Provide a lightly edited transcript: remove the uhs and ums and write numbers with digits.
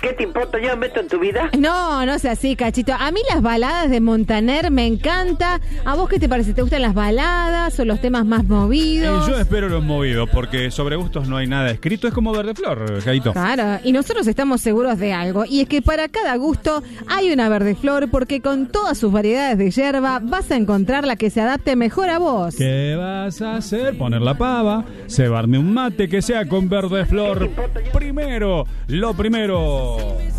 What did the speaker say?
¿Qué te importa? ¿Yo me meto en tu vida? No, no sea así, Cachito. A mí las baladas de Montaner me encanta. ¿A vos qué te parece? ¿Te gustan las baladas o los temas más movidos? Yo espero los movidos, porque sobre gustos no hay nada escrito. Es como Verdeflor, Caito. Claro, y nosotros estamos seguros de algo. Y es que para cada gusto hay una Verdeflor, porque con todas sus variedades de yerba vas a encontrar la que se adapte mejor a vos. ¿Qué vas a hacer? Poner la pava, cebarme un mate que sea con Verdeflor. Primero, lo primero.